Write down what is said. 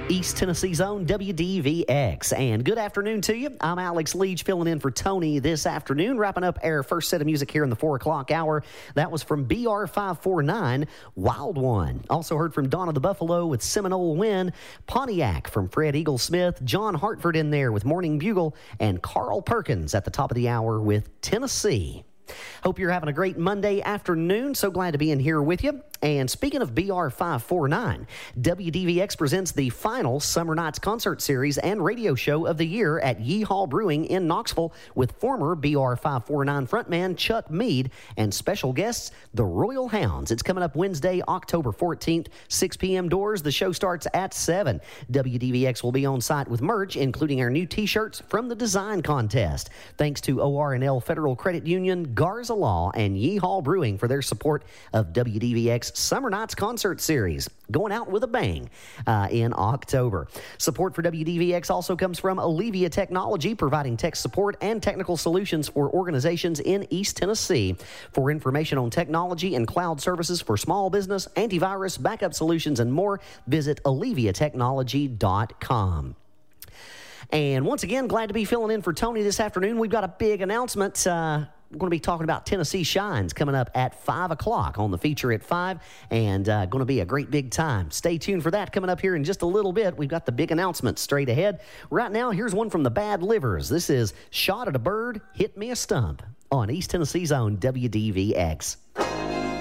East Tennessee's own WDVX. And good afternoon to you. I'm Alex Leach filling in for Tony this afternoon, wrapping up our first set of music here in the 4 o'clock hour. That was from BR549, Wild One. Also heard from Dawn of the Buffalo with Seminole Wind, Pontiac from Fred Eagle Smith, John Hartford in there with Morning Bugle, and Carl Perkins at the top of the hour with Tennessee. Hope you're having a great Monday afternoon. So glad to be in here with you. And speaking of BR549, WDVX presents the final Summer Nights concert series and radio show of the year at Yeehaw Brewing in Knoxville with former BR549 frontman Chuck Mead and special guests, the Royal Hounds. It's coming up Wednesday, October 14th, 6 p.m. doors. The show starts at 7. WDVX will be on site with merch, including our new T-shirts from the design contest. Thanks to OR&L Federal Credit Union, Garza Law, and Yeehaw Brewing for their support of WDVX Summer Nights concert series, going out with a bang in October. Support for WDVX also comes from Allevia Technology, providing tech support and technical solutions for organizations in East Tennessee. For information on technology and cloud services for small business, antivirus, backup solutions, and more, visit alleviatechnology.com. And once again, glad to be filling in for Tony this afternoon. We've got a big announcement. We're going to be talking about Tennessee Shines coming up at 5 o'clock on the feature at 5, and going to be a great big time. Stay tuned for that coming up here in just a little bit. We've got the big announcement straight ahead. Right now, here's one from the Bad Livers. This is Shot at a Bird, Hit Me a Stump on East Tennessee's own WDVX.